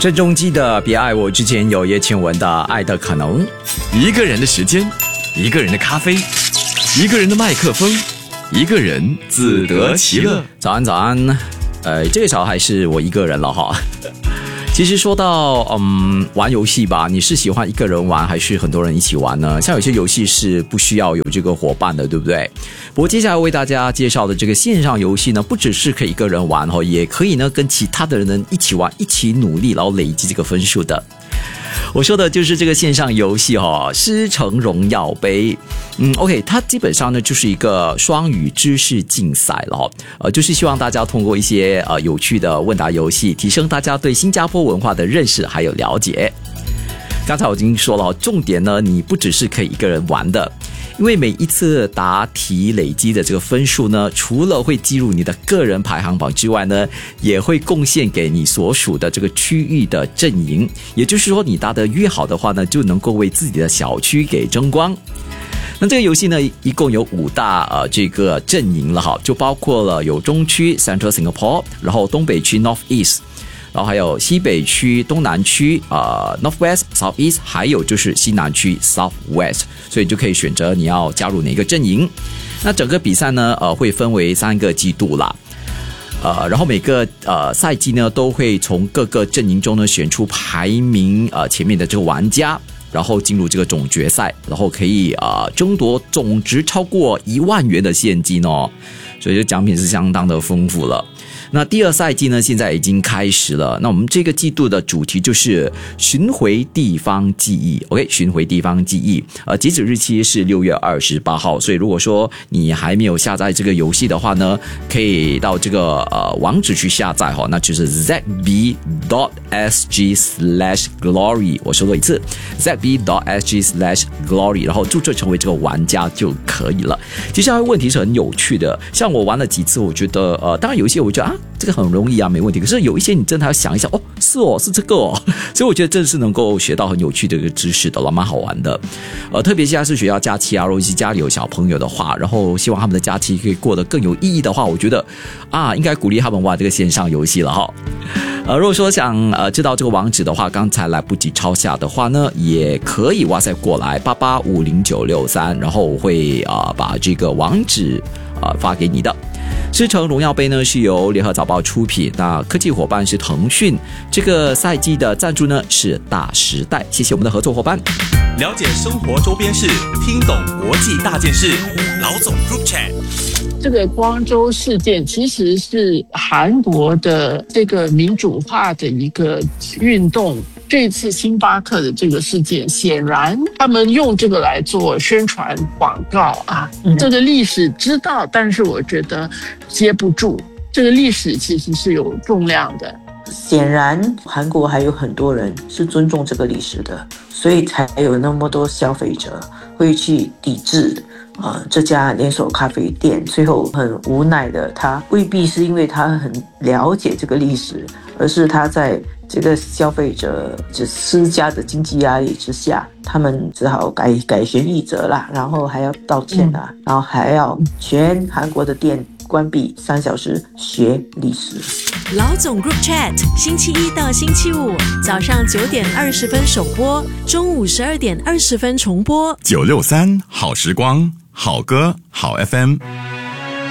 郑中基的别爱我之前有叶倩文的爱的可能。 一个人的时间，一个人的咖啡，一个人的麦克风，一个人自得其乐。 早安早安，这个时候还是我一个人了哈。其实说到玩游戏吧，你是喜欢一个人玩还是很多人一起玩呢？像有些游戏是不需要有这个伙伴的，对不对？不过接下来为大家介绍的这个线上游戏呢，不只是可以一个人玩哦，也可以呢跟其他的人一起玩，一起努力，然后累积这个分数的。我说的就是这个线上游戏师承荣耀杯。OK， 它基本上呢就是一个双语知识竞赛了就是希望大家通过一些有趣的问答游戏，提升大家对新加坡文化的认识还有了解。刚才我已经说了，重点呢你不只是可以一个人玩的，因为每一次答题累积的这个分数呢，除了会记入你的个人排行榜之外呢，也会贡献给你所属的这个区域的阵营。也就是说，你答得越好的话呢，就能够为自己的小区给争光。那这个游戏呢，一共有5大这个阵营了哈，就包括了有中区 Central Singapore， 然后东北区 North East， 然后还有西北区、东南区North West、South East， 还有就是西南区 South West， 所以就可以选择你要加入哪个阵营。那整个比赛呢会分为3个季度啦。然后每个赛季呢都会从各个阵营中呢选出排名前面的这个玩家，然后进入这个总决赛，然后可以争夺总值超过1万元的现金哦，所以这奖品是相当的丰富了。那第2赛季呢现在已经开始了，那我们这个季度的主题就是寻回地方记忆。 OK， 寻回地方记忆截止日期是6月28号，所以如果说你还没有下载这个游戏的话呢，可以到这个网址去下载那就是 zb.sg/glory， 我说过一次 zb.sg/glory， 然后注册成为这个玩家就可以了。接下来问题是很有趣的，像我玩了几次，我觉得当然有一些我觉得这个很容易没问题，可是有一些你真的要想一下是这个所以我觉得这是能够学到很有趣的一个知识的了，蛮好玩的。特别现在是学校假期如果是家里有小朋友的话，然后希望他们的假期可以过得更有意义的话，我觉得应该鼓励他们玩这个线上游戏了如果说想知道这个网址的话，刚才来不及抄下的话呢，也可以 WhatsApp 过来88500963，然后我会把这个网址发给你的。师承荣耀杯呢是由联合早报出品，那科技伙伴是腾讯，这个赛季的赞助呢是大时代，谢谢我们的合作伙伴。 了解生活周边事，听懂国际大件事，老总 Group Chat。 这个光州事件其实是韩国的这个民主化的一个运动。这次星巴克的这个事件，显然他们用这个来做宣传广告这个历史知道，但是我觉得接不住。这个历史其实是有重量的。 显然韩国还有很多人是尊重这个历史的，所以才有那么多消费者会去抵制这家连锁咖啡店。最后很无奈的，他未必是因为他很了解这个历史，而是他在这个消费者施加的经济压力之下，他们只好改弦易辙啦，然后还要道歉啦，然后还要全韩国的店关闭3小时学历史。 老总 Group Chat， 星期1到星期5早上9点20分首播，中午12点20分重播。 963好时光，好歌好 FM。